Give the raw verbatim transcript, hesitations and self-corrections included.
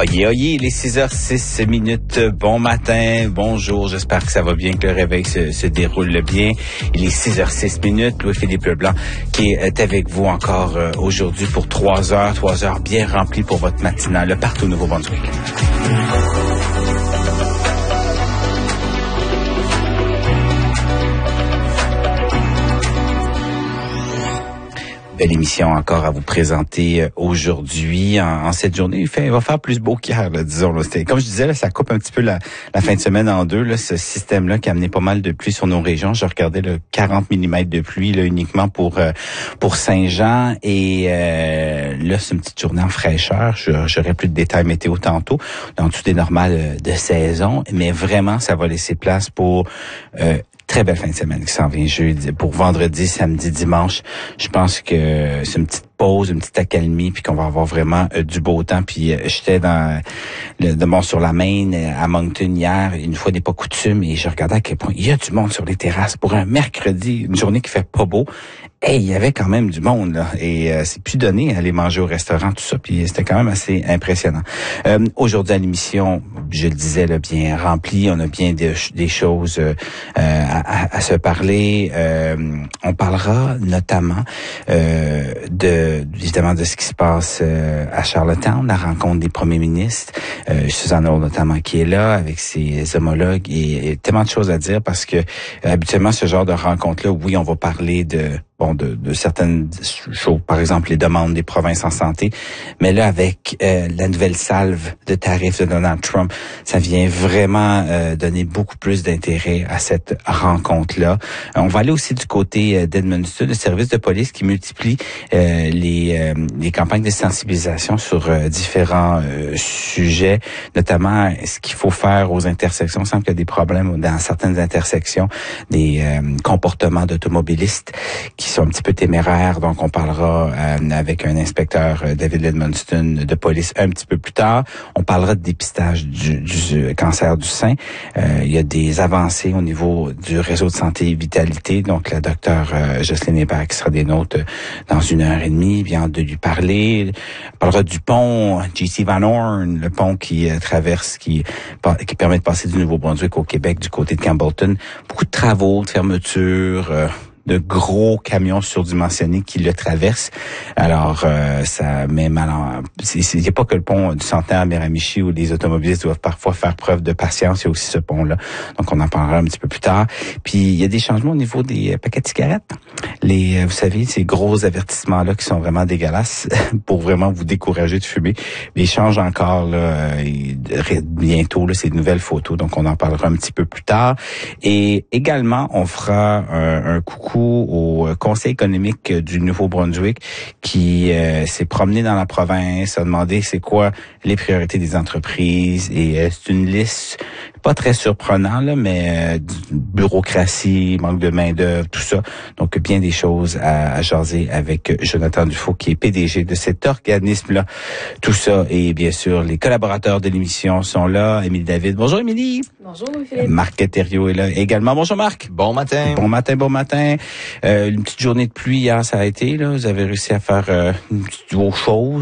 Oyez, oyez, les six heures six minutes. Bon matin, bonjour. J'espère que ça va bien, que le réveil se, se déroule bien. Il est six heures six minutes. Louis-Philippe Leblanc qui est avec vous encore euh, aujourd'hui pour trois heures. Trois heures bien remplies pour votre matinale partout au Nouveau-Brunswick. Belle émission encore à vous présenter aujourd'hui. En, en cette journée, il, fait, il va faire plus beau qu'hier, là, disons. Là. C'était, comme je disais, là, ça coupe un petit peu la, la fin de semaine en deux. Là, ce système-là qui a amené pas mal de pluie sur nos régions. Je regardais là, quarante millimètres de pluie là, uniquement pour euh, pour Saint-Jean. Et euh, là, c'est une petite journée en fraîcheur. Je, j'aurai plus de détails météo tantôt. Dans tout est normal de saison. Mais vraiment, ça va laisser place pour... Euh, très belle fin de semaine qui s'en vient jeudi, pour vendredi, samedi, dimanche. Je pense que c'est une petite pause, une petite accalmie, puis qu'on va avoir vraiment euh, du beau temps. Puis euh, j'étais dans le de Mont sur la Main à Moncton hier, une fois n'est pas coutume, et je regardais à quel point il y a du monde sur les terrasses pour un mercredi, une journée qui fait pas beau. Hey, il y avait quand même du monde là, et euh, c'est plus donné à aller manger au restaurant, tout ça, puis c'était quand même assez impressionnant. Euh, aujourd'hui à l'émission, je le disais, là, bien rempli, on a bien des, des choses euh, à, à, à se parler. Euh, on parlera notamment euh, de évidemment de ce qui se passe euh, à Charlottetown, la rencontre des premiers ministres, euh, Susan Hall notamment qui est là avec ses homologues, et, et tellement de choses à dire parce que euh, habituellement ce genre de rencontre-là, oui, on va parler de bon de, de certaines choses, par exemple les demandes des provinces en santé, mais là avec euh, la nouvelle salve de tarifs de Donald Trump, ça vient vraiment euh, donner beaucoup plus d'intérêt à cette rencontre-là. On va aller aussi du côté euh, d'Edmundston, le service de police qui multiplie euh, les, euh, les campagnes de sensibilisation sur euh, différents euh, sujets, notamment ce qu'il faut faire aux intersections. Il semble qu'il y a des problèmes dans certaines intersections, des euh, comportements d'automobilistes qui sont un petit peu téméraires, donc on parlera euh, avec un inspecteur euh, David Edmundston de police un petit peu plus tard. On parlera de dépistage du, du cancer du sein. Euh, il y a des avancées au niveau du réseau de santé Vitalité, donc la docteure euh, Jocelyne Hébert qui sera des nôtres euh, dans une heure et demie, bien de lui parler. On parlera du pont J C Van Horn, le pont qui euh, traverse, qui, qui permet de passer du Nouveau-Brunswick au Québec du côté de Campbellton. Beaucoup de travaux, de fermetures, euh, de gros camions surdimensionnés qui le traversent. Alors, euh, ça met mal en... Il n'y a pas que le pont du Centenaire à Miramichi où les automobilistes doivent parfois faire preuve de patience. Il y a aussi ce pont-là. Donc, on en parlera un petit peu plus tard. Puis, il y a des changements au niveau des paquets de cigarettes. Les, vous savez, ces gros avertissements-là qui sont vraiment dégueulasses pour vraiment vous décourager de fumer. Mais ils changent encore là, bientôt, là, ces nouvelles photos. Donc, on en parlera un petit peu plus tard. Et également, on fera un, un coucou au Conseil économique du Nouveau-Brunswick qui euh, s'est promené dans la province, a demandé c'est quoi les priorités des entreprises, et euh, c'est une liste pas très surprenante, là, mais euh, bureaucratie, manque de main-d'œuvre, tout ça. Donc, bien des choses à, à jaser avec Jonathan Dufault, qui est P D G de cet organisme-là. Tout ça, et bien sûr, les collaborateurs de l'émission sont là. Émilie David. Bonjour, Émilie. Bonjour, Louis-Philippe. Marc Thériault est là également. Bonjour, Marc. Bon matin. Bon matin, bon matin. Euh, une petite journée de pluie hier, ça a été, là. Vous avez réussi à faire euh, vos choses.